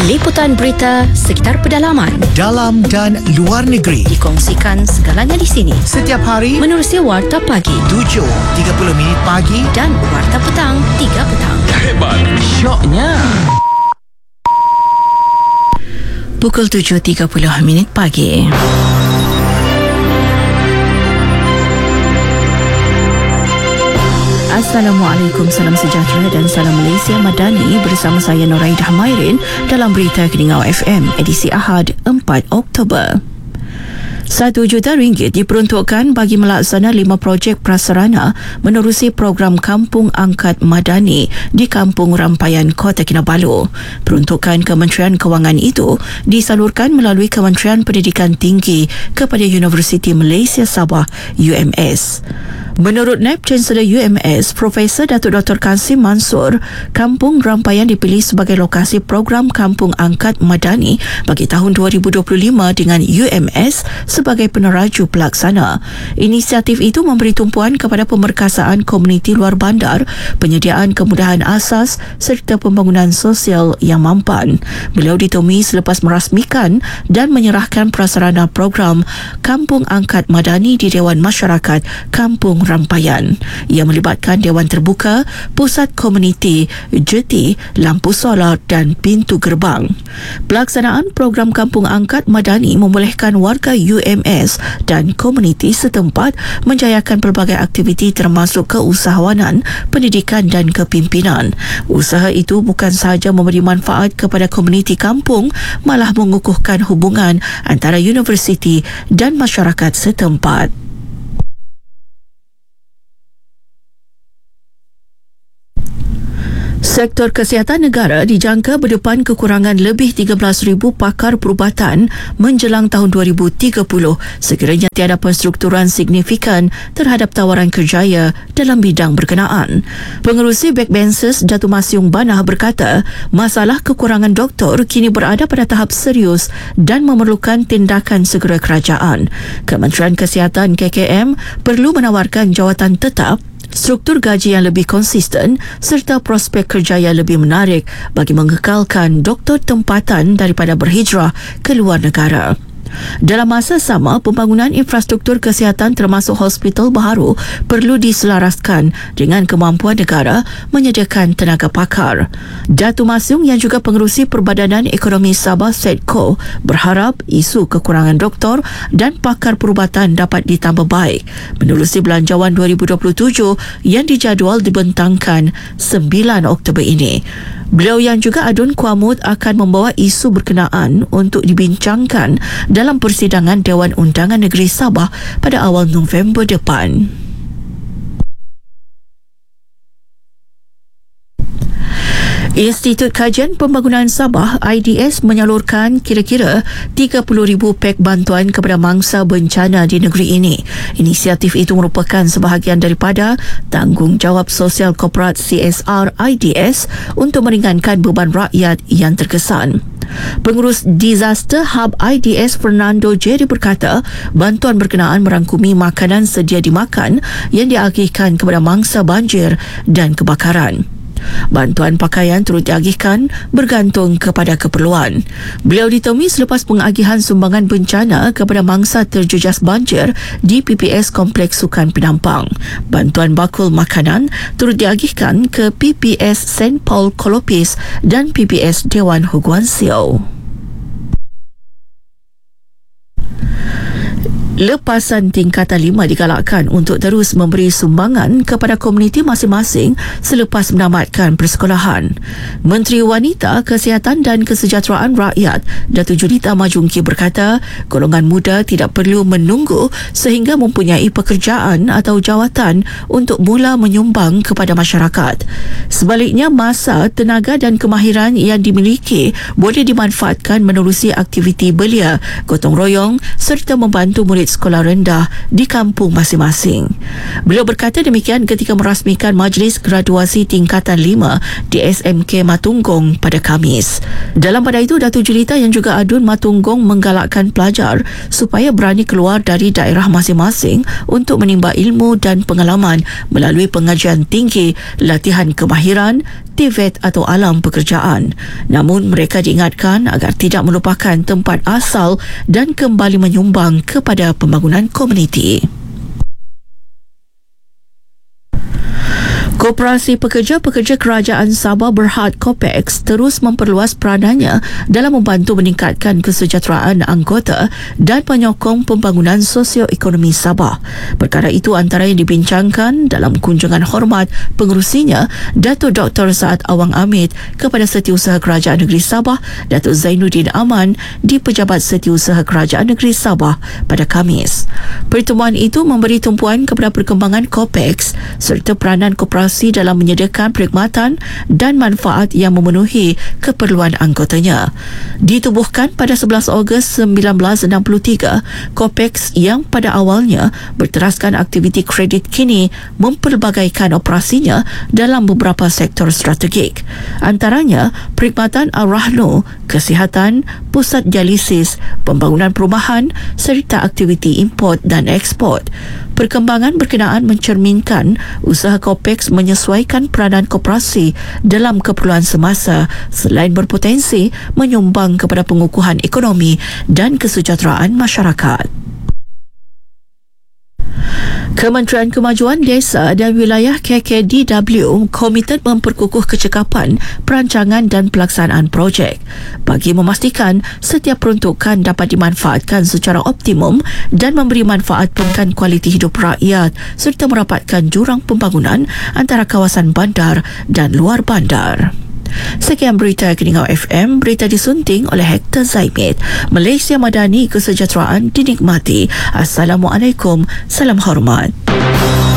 Liputan berita sekitar pedalaman, dalam dan luar negeri, dikongsikan segalanya di sini. setiap hari Menerusi Warta Pagi 7.30 pagi dan Warta Petang 3 petang. Hebat, syoknya. Pukul 7.30 pagi. Assalamualaikum, salam sejahtera dan salam Malaysia Madani bersama saya Noraidah Mairin dalam Berita Keningau FM edisi Ahad 4 Oktober. RM1 juta diperuntukkan bagi melaksana 5 projek prasarana menerusi program Kampung Angkat Madani di Kampung Rampayan, Kota Kinabalu. Peruntukan Kementerian Kewangan itu disalurkan melalui Kementerian Pendidikan Tinggi kepada Universiti Malaysia Sabah UMS. Menurut Naib Chancellor UMS, Profesor Datuk Dr. Kasim Mansur, Kampung Rampayan dipilih sebagai lokasi program Kampung Angkat Madani bagi tahun 2025 dengan UMS sebagai peneraju pelaksana. Inisiatif itu memberi tumpuan kepada pemerkasaan komuniti luar bandar, penyediaan kemudahan asas serta pembangunan sosial yang mampan. Beliau ditemui selepas merasmikan dan menyerahkan prasarana program Kampung Angkat Madani di Dewan Masyarakat Kampung Rampayan. Ia melibatkan Dewan Terbuka, Pusat Komuniti, Jeti, Lampu Solar dan Pintu Gerbang. Pelaksanaan program Kampung Angkat Madani membolehkan warga UMS dan komuniti setempat menjayakan pelbagai aktiviti termasuk keusahawanan, pendidikan dan kepimpinan. Usaha itu bukan sahaja memberi manfaat kepada komuniti kampung, malah mengukuhkan hubungan antara universiti dan masyarakat setempat. Sektor kesihatan negara dijangka berdepan kekurangan lebih 13,000 pakar perubatan menjelang tahun 2030 sekiranya tiada penstrukturan signifikan terhadap tawaran kerjaya dalam bidang berkenaan. Pengerusi Backbenches Datuk Masyung Banah berkata, masalah kekurangan doktor kini berada pada tahap serius dan memerlukan tindakan segera kerajaan. Kementerian Kesihatan KKM perlu menawarkan jawatan tetap, struktur gaji yang lebih konsisten serta prospek kerja yang lebih menarik bagi mengekalkan doktor tempatan daripada berhijrah ke luar negara. Dalam masa sama, pembangunan infrastruktur kesihatan termasuk hospital baharu perlu diselaraskan dengan kemampuan negara menyediakan tenaga pakar. Datuk Masyung yang juga pengerusi Perbadanan Ekonomi Sabah SEDCO berharap isu kekurangan doktor dan pakar perubatan dapat ditambah baik menerusi Belanjawan 2027 yang dijadual dibentangkan 9 Oktober ini. Beliau yang juga adun Kuamud akan membawa isu berkenaan untuk dibincangkan dalam persidangan Dewan Undangan Negeri Sabah pada awal November depan. Institut Kajian Pembangunan Sabah IDS menyalurkan kira-kira 30,000 pek bantuan kepada mangsa bencana di negeri ini. Inisiatif itu merupakan sebahagian daripada tanggungjawab sosial korporat CSR IDS untuk meringankan beban rakyat yang terkesan. Pengurus Disaster Hub IDS Fernando Jerry berkata, bantuan berkenaan merangkumi makanan sedia dimakan yang diagihkan kepada mangsa banjir dan kebakaran. Bantuan pakaian turut diagihkan bergantung kepada keperluan. Beliau ditemui selepas pengagihan sumbangan bencana kepada mangsa terjejas banjir di PPS Kompleks Sukan Penampang. Bantuan bakul makanan turut diagihkan ke PPS St. Paul Kolopis dan PPS Dewan Hoguan Siau. Lepasan tingkatan 5 digalakkan untuk terus memberi sumbangan kepada komuniti masing-masing selepas menamatkan persekolahan. Menteri Wanita, Kesihatan dan Kesejahteraan Rakyat Datuk Junita Majungki berkata, golongan muda tidak perlu menunggu sehingga mempunyai pekerjaan atau jawatan untuk mula menyumbang kepada masyarakat. Sebaliknya, masa, tenaga dan kemahiran yang dimiliki boleh dimanfaatkan menerusi aktiviti belia, gotong royong serta membantu murid murid sekolah rendah di kampung masing-masing. Beliau berkata demikian ketika merasmikan Majlis Graduasi Tingkatan 5 di SMK Matunggong pada Khamis. Dalam pada itu, Datuk Julita yang juga adun Matunggong menggalakkan pelajar supaya berani keluar dari daerah masing-masing untuk menimba ilmu dan pengalaman melalui pengajian tinggi, latihan kemahiran, TVET atau alam pekerjaan. Namun mereka diingatkan agar tidak melupakan tempat asal dan kembali menyumbang kepada pembangunan komuniti. Koperasi Pekerja-Pekerja Kerajaan Sabah Berhad COPEX terus memperluas peranannya dalam membantu meningkatkan kesejahteraan anggota dan menyokong pembangunan sosioekonomi Sabah. Perkara itu antara yang dibincangkan dalam kunjungan hormat pengerusinya, Datuk Dr. Saad Awang Amit kepada Setiausaha Kerajaan Negeri Sabah, Datuk Zainuddin Aman di Pejabat Setiausaha Kerajaan Negeri Sabah pada Khamis. Pertemuan itu memberi tumpuan kepada perkembangan COPEX serta peranan koperasi dalam menyediakan perkhidmatan dan manfaat yang memenuhi keperluan anggotanya. Ditubuhkan pada 11 Ogos 1963, COPEX yang pada awalnya berteraskan aktiviti kredit kini mempelbagaikan operasinya dalam beberapa sektor strategik. Antaranya perkhidmatan Al-Rahno, kesihatan, pusat dialisis, pembangunan perumahan serta aktiviti import dan ekspor. Perkembangan berkenaan mencerminkan usaha COPEX menyesuaikan peranan koperasi dalam keperluan semasa selain berpotensi menyumbang kepada pengukuhan ekonomi dan kesejahteraan masyarakat. Kementerian Kemajuan Desa dan Wilayah KKDW komited memperkukuh kecekapan, perancangan dan pelaksanaan projek bagi memastikan setiap peruntukan dapat dimanfaatkan secara optimum dan memberi manfaat peningkatan kualiti hidup rakyat serta merapatkan jurang pembangunan antara kawasan bandar dan luar bandar. Sekian berita Keningau FM, berita disunting oleh Hector Zaimit. Malaysia Madani, kesejahteraan dinikmati. Assalamualaikum, salam hormat.